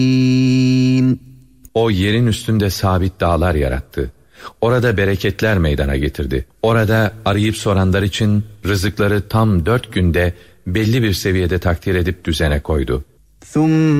O yerin üstünde sabit dağlar yarattı. Orada bereketler meydana getirdi. Orada arayıp soranlar için rızıkları tam 4 günde belli bir seviyede takdir edip düzene koydu.